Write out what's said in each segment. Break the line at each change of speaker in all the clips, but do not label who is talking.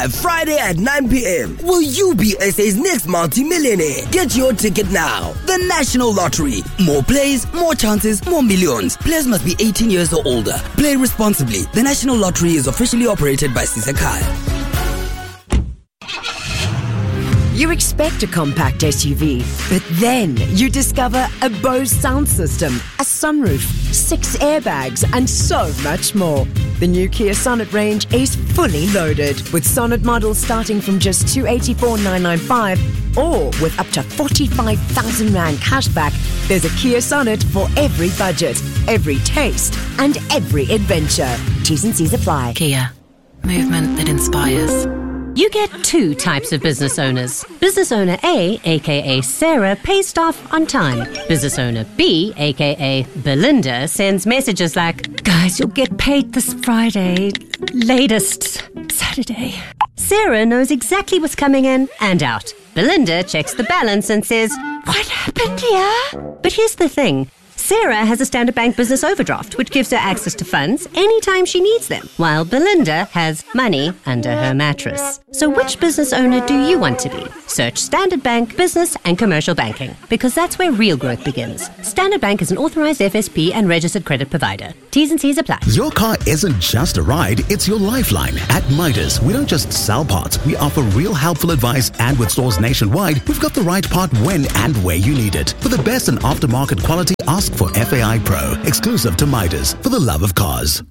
live Friday at 9 p.m. Will you be SA's next multi-millionaire? Get your ticket now. The National Lottery. More plays, more chances, more millions. Players must be 18 years or older. Play responsibly. The National Lottery is officially operated by Sisakai.
You expect a compact SUV, but then you discover a Bose sound system, a sunroof, 6 airbags, and so much more. The new Kia Sonet range is fully loaded, with Sonet models starting from just 284,995, or with up to 45,000 Rand cashback. There's a Kia Sonet for every budget, every taste, and every adventure. T's and C's apply.
Kia. Movement that inspires.
You get 2 types of business owners. Business owner A, aka Sarah, pays staff on time. Business owner B, aka Belinda, sends messages like, "Guys, you'll get paid this Friday, latest Saturday." Sarah knows exactly what's coming in and out. Belinda checks the balance and says, "What happened here?" But here's the thing. Sarah has a Standard Bank business overdraft, which gives her access to funds anytime she needs them, while Belinda has money under her mattress. So which business owner do you want to be? Search Standard Bank Business and Commercial Banking, because that's where real growth begins. Standard Bank is an authorized FSP and registered credit provider. T's and C's apply.
Your car isn't just a ride, it's your lifeline. At Midas, we don't just sell parts, we offer real helpful advice, and with stores nationwide, we've got the right part when and where you need it. For the best in aftermarket quality, ask for FAI Pro, exclusive to Midas, for the love of cars.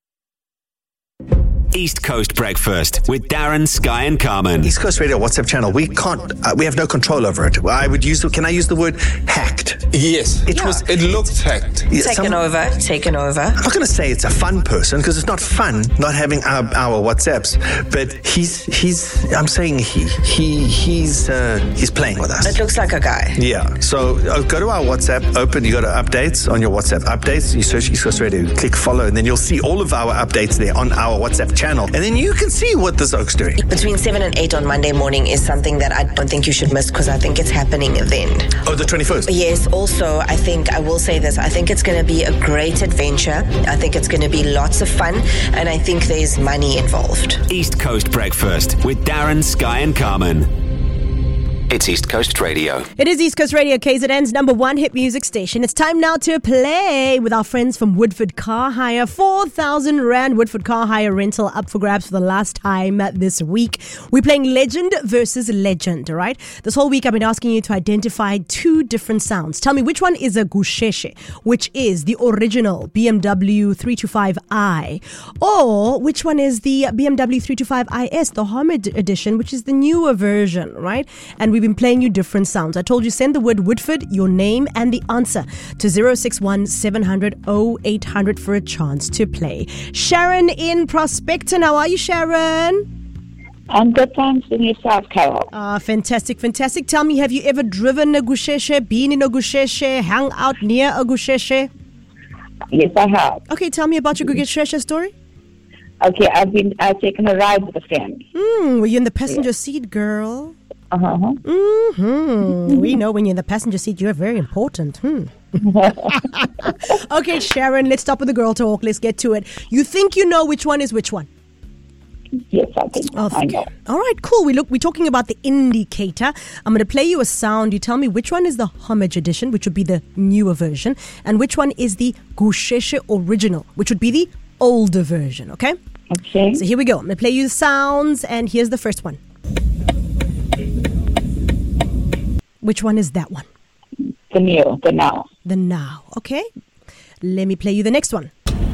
East Coast Breakfast with Darren, Sky and Carmen.
East Coast Radio WhatsApp channel, we have no control over it. Can I use the word hacked?
Yes. It looked hacked.
Yeah,
taken over.
I'm not going to say it's a fun person, because it's not fun not having our WhatsApps, but I'm saying he's playing with us.
It looks like a guy.
Yeah. So go to our WhatsApp, you go to updates on your WhatsApp updates, you search East Coast Radio, click follow, and then you'll see all of our updates there on our WhatsApp channel, and then you can see what this oak's doing.
Between 7 and 8 on Monday morning is something that I don't think you should miss, because I think it's happening then.
Oh, the 21st?
Yes. Also, I will say this, I think it's going to be a great adventure. I think it's going to be lots of fun, and I think there's money involved.
East Coast Breakfast with Darren, Sky and Carmen. It's East Coast Radio.
It is East Coast Radio, KZN's number 1 hit music station. It's time now to play with our friends from Woodford Car Hire. 4,000 Rand Woodford Car Hire rental up for grabs for the last time this week. We're playing Legend versus Legend, all right? This whole week I've been asking you to identify 2 different sounds. Tell me which one is a Gusheshe, which is the original BMW 325i, or which one is the BMW 325IS, the Homage edition, which is the newer version, right? And we've been playing you different sounds. I told you, send the word Woodford, your name, and the answer to 061 700 0800 for a chance to play. Sharon in Prospecton. How are you, Sharon?
I'm good, thanks. And yourself, Carol?
Fantastic. Tell me, have you ever driven a Gusheshe, been in a Gusheshe, hung out near a Gusheshe?
Yes, I have.
Okay, tell me about your Gusheshe story.
Okay, I've taken a ride with a friend.
Were you in the passenger seat, girl?
Uh-huh.
We know when you're in the passenger seat, you're very important. Okay, Sharon, let's stop with the girl talk. Let's get to it. You think you know which one is which one?
Yes, I think I know.
All right, cool. We're talking about the indicator. I'm going to play you a sound. You tell me which one is the Homage edition, which would be the newer version, and which one is the Gusheshe original, which would be the older version, okay?
Okay.
So here we go. I'm going to play you the sounds, and here's the first one. Which one is that one?
The now.
The now, okay. Let me play you the next one.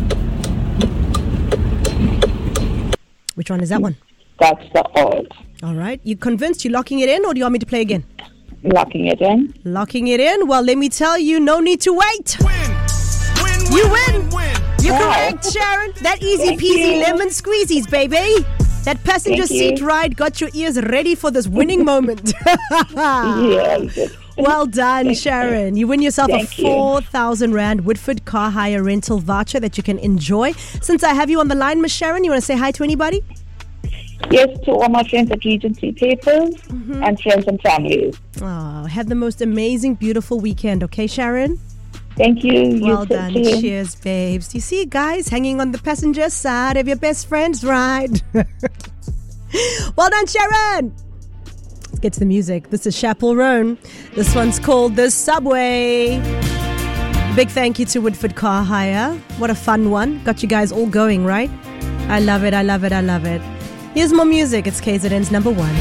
Which one is that one?
That's the old.
All right. You convinced? You locking it in, or do you want me to play again?
Locking it in.
Locking it in? Well, let me tell you, no need to wait. You win. You're correct, Sharon. That easy peasy lemon squeezies, baby. That passenger seat ride got your ears ready for this winning moment.
Yes.
Well done, Sharon. You win yourself a 4,000 Rand Woodford Car Hire rental voucher that you can enjoy. Since I have you on the line, Miss Sharon, you want to say hi to anybody?
Yes, to all my friends at Regency Papers and friends and family.
Oh, have the most amazing, beautiful weekend, okay, Sharon?
Thank you.
Well done. Cheers, babes. You see, guys, hanging on the passenger side of your best friend's ride. Well done, Sharon. Let's get to the music. This is Chappell Roan. This one's called The Subway. Big thank you to Woodford Car Hire. What a fun one. Got you guys all going, right? I love it. Here's more music. It's KZN's number 1.